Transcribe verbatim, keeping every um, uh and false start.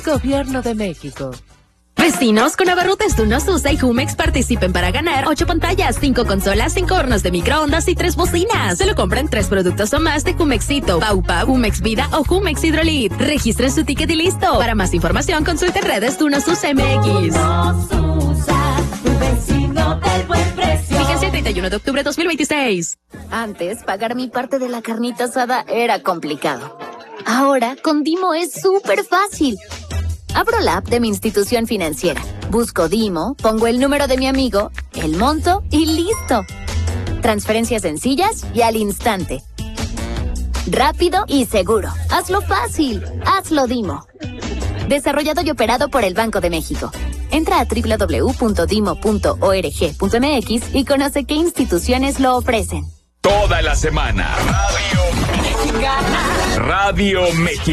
Gobierno de México. Vecinos, con abarrotes Dunos Usa y Jumex participen para ganar ocho pantallas, cinco consolas, cinco hornos de microondas y tres bocinas. Solo compren tres productos o más de Jumexito, Pau Pau, Jumex Vida o Jumex Hidrolit. Registren su ticket y listo. Para más información, consulte redes Dunos Usa M X. Fíjense el treinta y uno de octubre de dos mil veintiséis. Antes, pagar mi parte de la carnita asada era complicado. Ahora, con Dimo es súper fácil. Abro la app de mi institución financiera, busco Dimo, pongo el número de mi amigo, el monto y listo. Transferencias sencillas y al instante. Rápido y seguro. Hazlo fácil. Hazlo Dimo. Desarrollado y operado por el Banco de México. Entra a doble u doble u doble u punto dimo punto org punto m x y conoce qué instituciones lo ofrecen. Toda la semana. Radio Mexicana. Radio Mexicana.